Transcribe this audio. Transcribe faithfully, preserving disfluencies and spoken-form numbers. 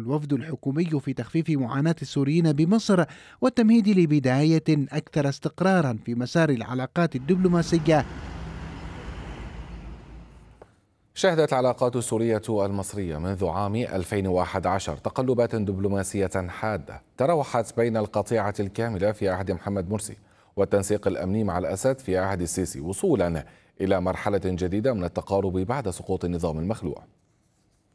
الوفد الحكومي في تخفيف معاناة السوريين بمصر والتمهيد لبداية أكثر استقرارا في مسار العلاقات الدبلوماسية. شهدت العلاقات السورية المصرية منذ عام ألفين وأحد عشر تقلبات دبلوماسية حادة تراوحت بين القطيعة الكاملة في عهد محمد مرسي والتنسيق الأمني مع الأسد في عهد السيسي، وصولا إلى مرحلة جديدة من التقارب بعد سقوط النظام المخلوع.